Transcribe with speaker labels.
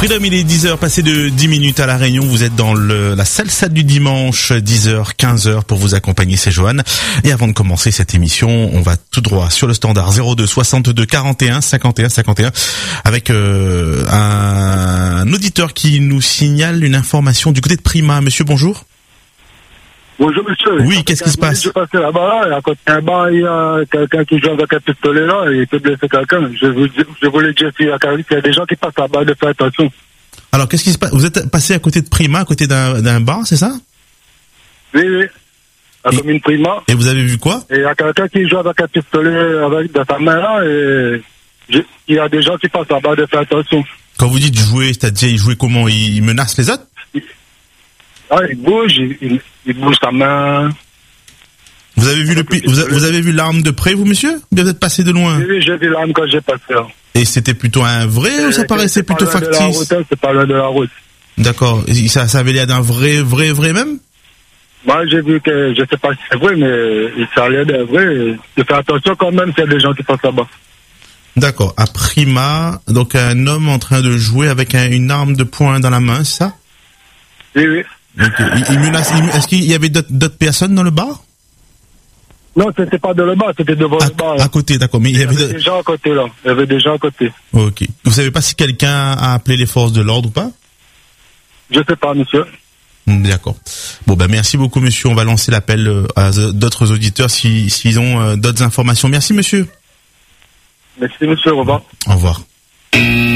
Speaker 1: Freedom, il est 10h, passé de 10 minutes à La Réunion. Vous êtes dans la salsa du dimanche, 10h, 15h pour vous accompagner, c'est Johan. Et avant de commencer cette émission, on va tout droit sur le standard 02 62 41 51 51 avec un auditeur qui nous signale une information du côté de Prima. Monsieur, bonjour.
Speaker 2: Bonjour monsieur.
Speaker 1: Oui, qu'est-ce qui se passe?
Speaker 2: Je suis passé là-bas, et à côté d'un bar, il y a quelqu'un qui joue avec un pistolet là, et il peut blesser quelqu'un. Je voulais dire qu'il y a des gens qui passent là-bas, de faire attention.
Speaker 1: Alors, qu'est-ce qui se passe? Vous êtes passé à côté de Prima, à côté d'un bar, c'est ça?
Speaker 2: Oui, oui. La commune Prima.
Speaker 1: Et vous avez vu quoi?
Speaker 2: Et il y a quelqu'un qui joue avec un pistolet dans sa main là, et il y a des gens qui passent là-bas, de faire attention.
Speaker 1: Quand vous dites jouer, c'est-à-dire il jouait comment? Il menace les autres?
Speaker 2: Il bouge, il bouge sa main.
Speaker 1: Vous avez vu vous avez vu l'arme de près, vous, monsieur? Vous êtes passé de loin?
Speaker 2: Oui, j'ai vu l'arme quand j'ai passé là.
Speaker 1: Et c'était plutôt un vrai ou ça paraissait plutôt factice?
Speaker 2: C'est pas loin de la route.
Speaker 1: D'accord. Ça avait l'air d'un vrai même?
Speaker 2: Moi, j'ai vu que, je sais pas si c'est vrai, mais ça a l'air d'un vrai. Il faut attention quand même s'il y a des gens qui passent là-bas.
Speaker 1: D'accord. À Prima, donc un homme en train de jouer avec une arme de poing dans la main, c'est ça?
Speaker 2: Oui, oui.
Speaker 1: Donc, il menace. Est-ce qu'il y avait d'autres personnes dans le bar?
Speaker 2: Non, c'était pas dans le bar, c'était devant le bar.
Speaker 1: À côté, d'accord. Mais il y avait
Speaker 2: des gens à côté là. Il y avait des gens à côté.
Speaker 1: Ok. Vous savez pas si quelqu'un a appelé les forces de l'ordre ou pas?
Speaker 2: Je sais pas, monsieur.
Speaker 1: D'accord. Bon, merci beaucoup, monsieur. On va lancer l'appel à d'autres auditeurs s'ils ont d'autres informations. Merci, monsieur.
Speaker 2: Merci, monsieur. Au revoir.
Speaker 1: Au revoir.